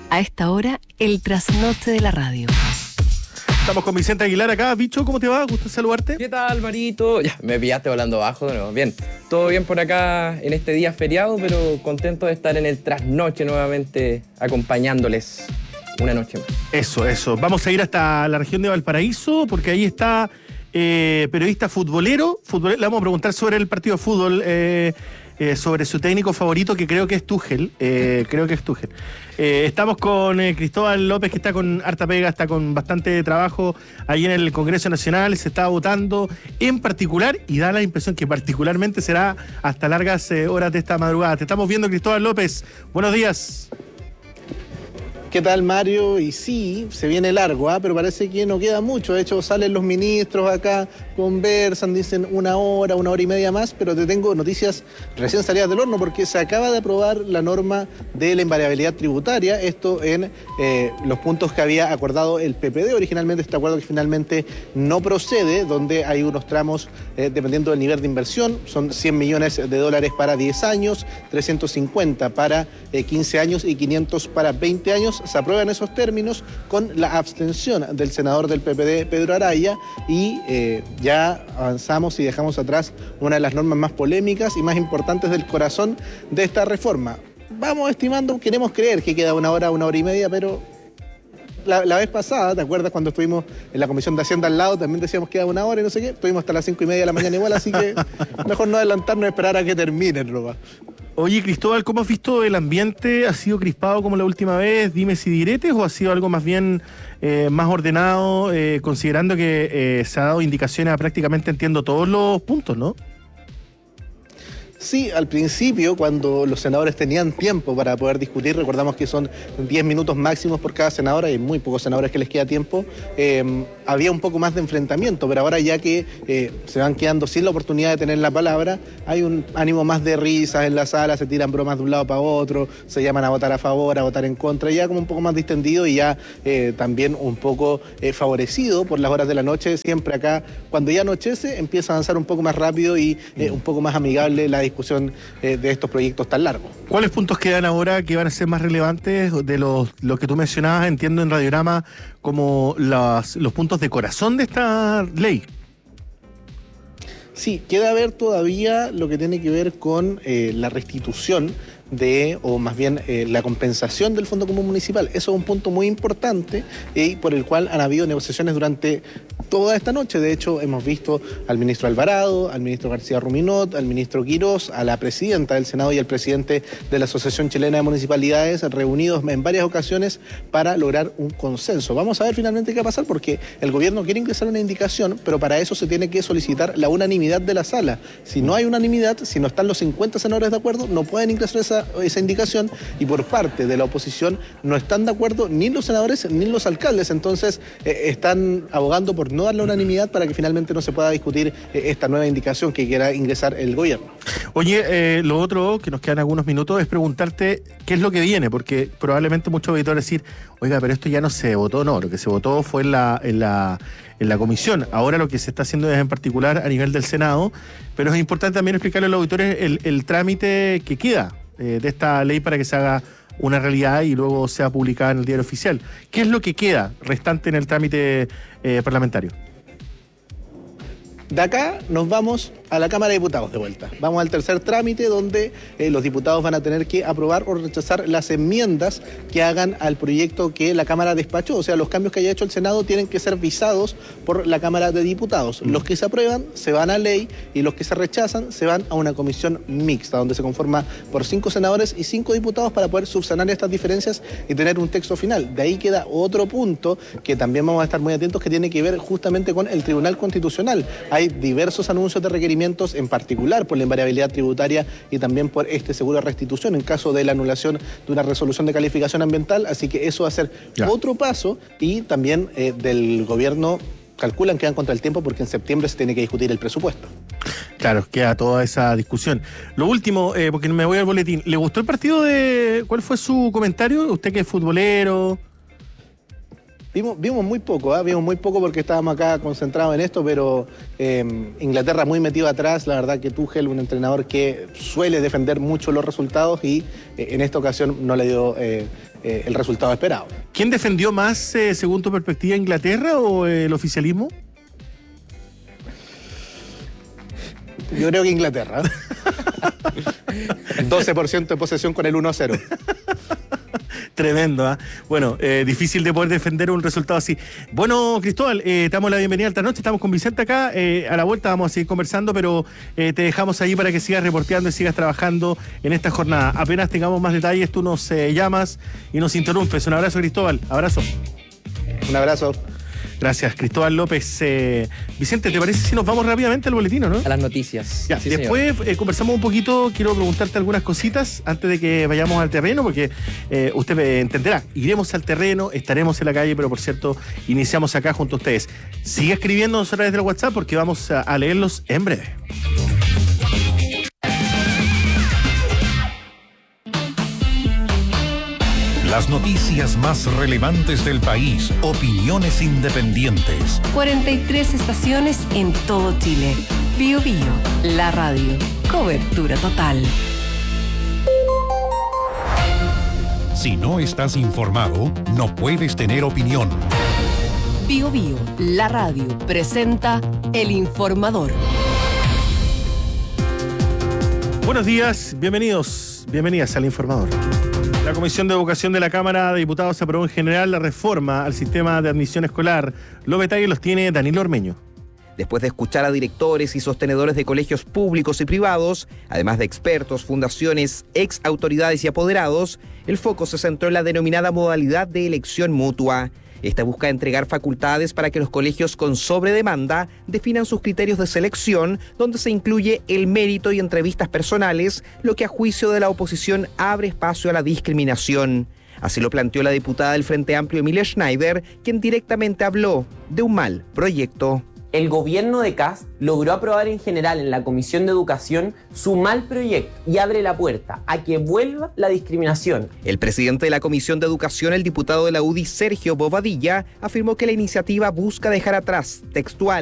A esta hora, el trasnoche de la radio. Estamos con Vicente Aguilar acá. Bicho, ¿cómo te va? Gusto saludarte. ¿Qué tal, Marito? Ya, me pillaste volando bajo de nuevo. Bien, todo bien por acá en este día feriado, pero contento de estar en el trasnoche nuevamente acompañándoles una noche más. Eso. Vamos a ir hasta la región de Valparaíso, porque ahí está periodista futbolero. Le vamos a preguntar sobre el partido de fútbol, sobre su técnico favorito, que creo que es Tuchel. Estamos con Cristóbal López, que está con harta pega, está con bastante trabajo ahí en el Congreso Nacional, se está votando en particular, y da la impresión que particularmente será hasta largas horas de esta madrugada. Te estamos viendo, Cristóbal López. Buenos días. ¿Qué tal, Mario? Y sí, se viene largo, pero parece que no queda mucho. De hecho, salen los ministros acá, conversan, dicen una hora y media más, pero te tengo noticias recién salidas del horno, porque se acaba de aprobar la norma de la invariabilidad tributaria, esto en los puntos que había acordado el PPD. Originalmente este acuerdo que finalmente no procede, donde hay unos tramos dependiendo del nivel de inversión, son $100 millones para 10 años, 350 para 15 años y 500 para 20 años. Se aprueban esos términos con la abstención del senador del PPD, Pedro Araya, y ya avanzamos y dejamos atrás una de las normas más polémicas y más importantes del corazón de esta reforma. Vamos estimando, queremos creer que queda una hora y media, pero la vez pasada, ¿te acuerdas cuando estuvimos en la Comisión de Hacienda al lado? También decíamos que queda una hora y no sé qué, estuvimos hasta las 5:30 de la mañana igual, así que mejor no adelantarnos y esperar a que termine, Roba. Oye, Cristóbal, ¿cómo has visto el ambiente? ¿Ha sido crispado como la última vez, dimes y diretes, o ha sido algo más bien más ordenado, considerando que se ha dado indicaciones a prácticamente, entiendo, todos los puntos, ¿no? Sí, al principio, cuando los senadores tenían tiempo para poder discutir, recordamos que son 10 minutos máximos por cada senador, hay muy pocos senadores que les queda tiempo, había un poco más de enfrentamiento, pero ahora ya que se van quedando sin la oportunidad de tener la palabra, hay un ánimo más de risas en la sala, se tiran bromas de un lado para otro, se llaman a votar a favor, a votar en contra, ya como un poco más distendido y ya también un poco favorecido por las horas de la noche. Siempre acá, cuando ya anochece, empieza a avanzar un poco más rápido y un poco más amigable la discusión de estos proyectos tan largos. ¿Cuáles puntos quedan ahora que van a ser más relevantes de los que tú mencionabas, entiendo, en Radiograma, como los puntos de corazón de esta ley? Sí, queda ver todavía lo que tiene que ver con la restitución o más bien la compensación del Fondo Común Municipal. Eso es un punto muy importante y por el cual han habido negociaciones durante toda esta noche. De hecho, hemos visto al ministro Alvarado, al ministro García Ruminot, al ministro Quirós, a la presidenta del Senado y al presidente de la Asociación Chilena de Municipalidades, reunidos en varias ocasiones para lograr un consenso. Vamos a ver finalmente qué va a pasar, porque el gobierno quiere ingresar una indicación, pero para eso se tiene que solicitar la unanimidad de la sala. Si no hay unanimidad, si no están los 50 senadores de acuerdo, no pueden ingresar esa indicación, y por parte de la oposición no están de acuerdo ni los senadores ni los alcaldes. Entonces están abogando por no dar la unanimidad para que finalmente no se pueda discutir esta nueva indicación que quiera ingresar el gobierno. Oye, lo otro, que nos quedan algunos minutos, es preguntarte qué es lo que viene, porque probablemente muchos auditores decir, oiga, pero esto ya no se votó. No, lo que se votó fue en la comisión. Ahora lo que se está haciendo es en particular a nivel del Senado, pero es importante también explicarle a los auditores el trámite que queda de esta ley para que se haga una realidad y luego sea publicada en el diario oficial. ¿Qué es lo que queda restante en el trámite parlamentario? De acá nos vamos a la Cámara de Diputados de vuelta. Vamos al tercer trámite, donde los diputados van a tener que aprobar o rechazar las enmiendas que hagan al proyecto que la Cámara despachó. O sea, los cambios que haya hecho el Senado tienen que ser visados por la Cámara de Diputados. Los que se aprueban se van a ley y los que se rechazan se van a una comisión mixta, donde se conforma por 5 senadores y 5 diputados para poder subsanar estas diferencias y tener un texto final. De ahí queda otro punto que también vamos a estar muy atentos, que tiene que ver justamente con el Tribunal Constitucional. Hay diversos anuncios de requerimientos, en particular por la invariabilidad tributaria y también por este seguro de restitución en caso de la anulación de una resolución de calificación ambiental. Así que eso va a ser otro paso, y también del gobierno calculan que van contra el tiempo, porque en septiembre se tiene que discutir el presupuesto. Claro, queda toda esa discusión. Lo último, porque me voy al boletín, ¿le gustó el partido cuál fue su comentario? Usted que es futbolero. Vimos muy poco, vimos muy poco porque estábamos acá concentrados en esto, pero Inglaterra muy metido atrás. La verdad que Tuchel, un entrenador que suele defender mucho los resultados, y en esta ocasión no le dio el resultado esperado. ¿Quién defendió más, según tu perspectiva, Inglaterra o el oficialismo? Yo creo que Inglaterra. 12% de posesión con el 1-0. Tremendo, ¿ah? Bueno, difícil de poder defender un resultado así. Bueno, Cristóbal, te damos la bienvenida esta noche. Estamos con Vicente acá. A la vuelta vamos a seguir conversando, pero te dejamos ahí para que sigas reporteando y sigas trabajando en esta jornada. Apenas tengamos más detalles, tú nos llamas y nos interrumpes. Un abrazo, Cristóbal. Abrazo. Un abrazo. Gracias, Cristóbal López. Vicente, ¿te parece si nos vamos rápidamente al boletín, no? A las noticias. Ya, Sí, después conversamos un poquito. Quiero preguntarte algunas cositas antes de que vayamos al terreno, porque usted me entenderá. Iremos al terreno, estaremos en la calle, pero por cierto, iniciamos acá junto a ustedes. Sigue escribiéndonos a través del WhatsApp porque vamos a leerlos en breve. Las noticias más relevantes del país, opiniones independientes. 43 estaciones en todo Chile. Bio Bio, la radio. Cobertura total. Si no estás informado, no puedes tener opinión. Bio Bio, la radio, presenta El Informador. Buenos días, bienvenidas al Informador. La Comisión de Educación de la Cámara de Diputados aprobó en general la reforma al sistema de admisión escolar. Los detalles los tiene Danilo Ormeño. Después de escuchar a directores y sostenedores de colegios públicos y privados, además de expertos, fundaciones, ex autoridades y apoderados, el foco se centró en la denominada modalidad de elección mutua. Esta busca entregar facultades para que los colegios con sobredemanda definan sus criterios de selección, donde se incluye el mérito y entrevistas personales, lo que a juicio de la oposición abre espacio a la discriminación. Así lo planteó la diputada del Frente Amplio Emilia Schneider, quien directamente habló de un mal proyecto. El gobierno de Kast logró aprobar en general en la Comisión de Educación su mal proyecto y abre la puerta a que vuelva la discriminación. El presidente de la Comisión de Educación, el diputado de la UDI, Sergio Bobadilla, afirmó que la iniciativa busca dejar atrás, textual,